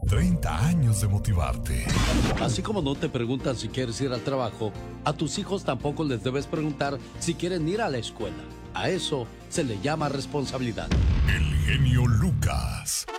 30 años de motivarte. Así como no te preguntan si quieres ir al trabajo, a tus hijos tampoco les debes preguntar si quieren ir a la escuela. A eso se le llama responsabilidad. El genio Lucas.